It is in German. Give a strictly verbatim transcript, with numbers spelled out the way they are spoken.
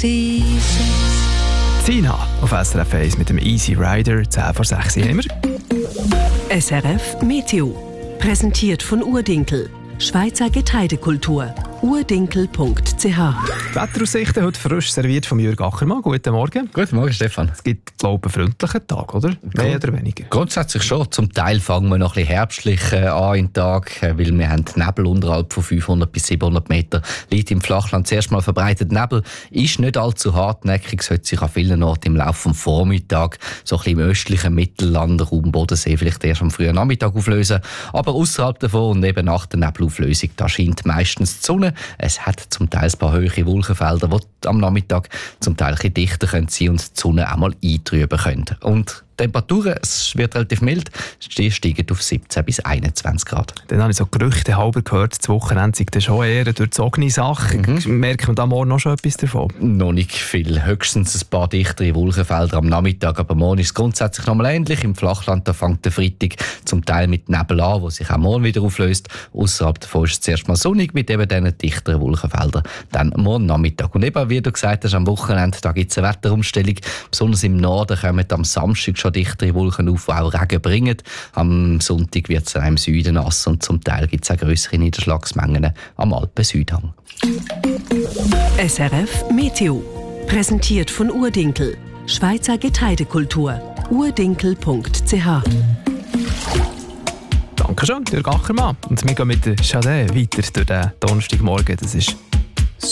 Sina auf S R F eins mit dem Easy Rider, zehn vor sechs haben wir. S R F Meteo. Präsentiert von Urdinkel. Schweizer Getreidekultur. urdinkel punkt c h. Die Wetteraussichten heute frisch serviert von Jürg Ackermann. Guten Morgen. Guten Morgen, Stefan. Es gibt, glaube ich, einen freundlichen Tag, oder? Mehr oder weniger? Grundsätzlich schon. Zum Teil fangen wir noch ein bisschen herbstlich äh, an in den Tag, äh, weil wir haben Nebel unterhalb von fünfhundert bis siebenhundert Meter. Liegt im Flachland zuerst mal verbreitet. Nebel ist nicht allzu hartnäckig, sollte sich an vielen Orten im Laufe des Vormittags so ein bisschen im östlichen Mittellandraum, Bodensee, vielleicht erst am frühen Nachmittag auflösen. Aber außerhalb davon und eben nach der Nebelauflösung, da scheint meistens die Sonne. Es hat zum Teil ein paar hohe Wolkenfelder, die am Nachmittag zum Teil ein bisschen dichter sein können und die Sonne auch mal eintrüben können. Und die Temperaturen, es wird relativ mild, die steigen auf siebzehn bis einundzwanzig Grad. Dann habe ich so Gerüchte halber gehört, das Wochenende sei dann schon eher eine durchzogene Sache. Mhm. Merkt man da morgen noch schon etwas davon? Noch nicht viel, höchstens ein paar dichtere Wolkenfelder am Nachmittag, aber morgen ist es grundsätzlich noch mal ähnlich. Im Flachland da fängt der Freitag zum Teil mit Nebel an, wo sich auch morgen wieder auflöst. Außerhalb davon ist es zuerst mal sonnig mit eben diesen dichteren Wolkenfeldern. Dann morgen Nachmittag. Und eben, wie du gesagt hast, am Wochenende da gibt es eine Wetterumstellung. Besonders im Norden kommen am Samstag schon dichtere Wolken auf, die auch Regen bringen. Am Sonntag wird es im Süden nass und zum Teil gibt es auch grössere Niederschlagsmengen am Alpen-Südhang. S R F Meteo. Präsentiert von Urdinkel. Schweizer Getreidekultur. urdinkel punkt c h. Dankeschön, Jürg Ackermann. Und wir gehen mit der Chade weiter durch den Donnerstagmorgen. Das ist